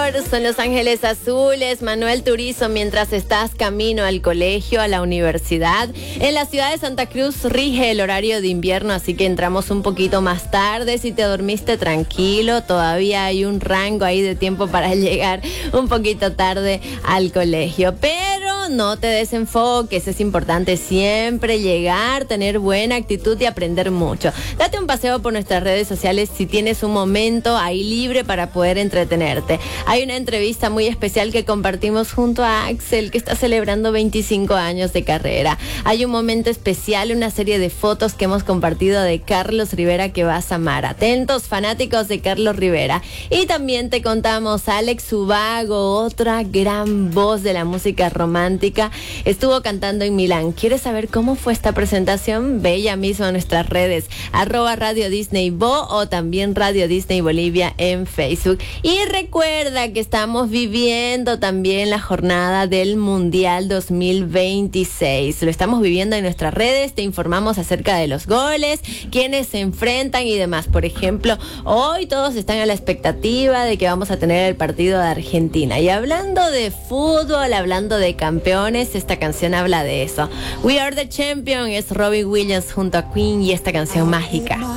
son Los Ángeles Azules. Manuel Turizo, mientras estás camino al colegio, a la universidad. En la ciudad de Santa Cruz rige el horario de invierno, así que entramos un poquito más tarde. Si te dormiste tranquilo, todavía hay un rango ahí de tiempo para llegar un poquito tarde al colegio. Pero no te desenfoques, es importante siempre llegar, tener buena actitud y aprender mucho. Date un paseo por nuestras redes sociales si tienes un momento ahí libre para poder entretenerte. Hay una entrevista muy especial que compartimos junto a Axel, que está celebrando 25 años de carrera. Hay un momento especial, una serie de fotos que hemos compartido de Carlos Rivera que vas a amar. Atentos, fanáticos de Carlos Rivera. Y también te contamos Alex Ubago, otra gran voz de la música romántica. Estuvo cantando en Milán. ¿Quieres saber cómo fue esta presentación? Ve ya mismo a nuestras redes, @Radio Disney Bo o también Radio Disney Bolivia en Facebook. Y recuerda que estamos viviendo también la jornada del Mundial 2026. Lo estamos viviendo en nuestras redes, te informamos acerca de los goles, quiénes se enfrentan y demás. Por ejemplo, hoy todos están a la expectativa de que vamos a tener el partido de Argentina. Y hablando de fútbol, hablando de campeones, esta canción habla de eso. We Are the Champion es Robbie Williams junto a Queen y esta canción mágica.